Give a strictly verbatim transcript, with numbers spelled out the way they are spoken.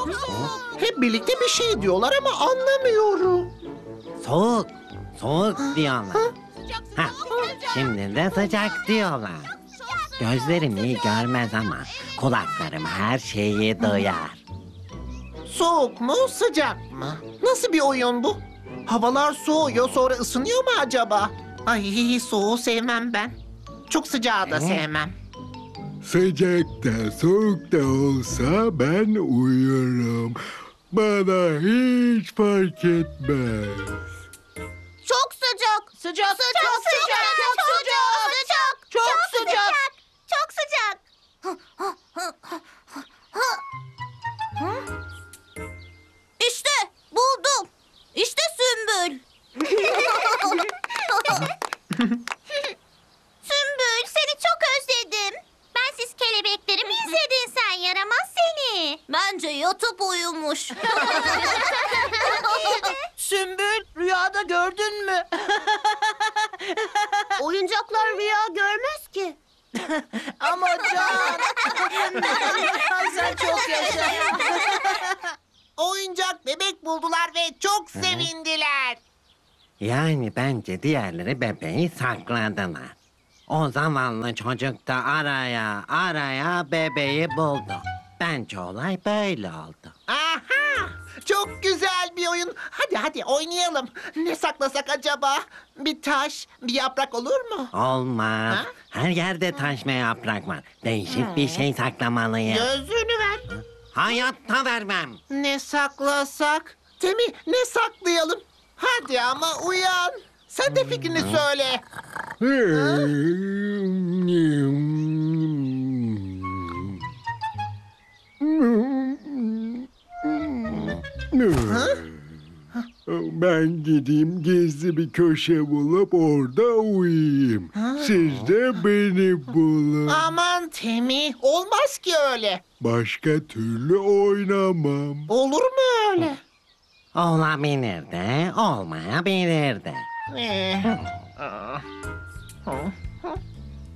Hep birlikte bir şey diyorlar ama anlamıyorum. Soğuk, soğuk diyorlar. Hah, şimdi de sıcak diyorlar. Gözlerim iyi görmez ama kulaklarım her şeyi duyar. Soğuk mu, sıcak mı? Nasıl bir oyun bu? Havalar soğuyor, sonra ısınıyor mu acaba? Ay, soğuğu sevmem ben. Çok sıcağı da sevmem. Sıcakta soğukta olsa ben uyurum. Bana hiç fark etmez. Çok sıcak. Sıcak. Sıcak. Çok sıcak. Çok sıcak. Çok sıcak. Çok sıcak. İşte buldum. İşte Sümbül. Sümbül, seni çok özledim. Bensiz kelebekleri mi izledin sen, yaramaz seni? Bence yatıp uyumuş. Sümbül, rüyada gördün mü? Oyuncaklar rüya görmez ki. Ama Can. Sen çok yaşa. Oyuncak bebek buldular ve çok sevindiler. Yani bence diğerleri bebeği sakladılar. O zavallı çocuk da araya araya bebeği buldu. Bence olay böyle oldu. Aha! Çok güzel bir oyun. Hadi hadi oynayalım. Ne saklasak acaba? Bir taş, bir yaprak olur mu? Olmaz. Ha? Her yerde taş ve yaprak var. Değişik bir şey saklamalıyım. Gözlüğünü ver. Hayatta vermem. Ne saklasak? Temi, ne saklayalım? Hadi ama uyan. Sen de fikrini söyle. Ben gideyim gizli bir köşe bulup orada uyuyayım. Siz de beni bulun. Aman Temi, olmaz ki öyle. Başka türlü oynamam. Olur mu öyle? Olabilir de, olmayabilir de. Ee, aa, hı.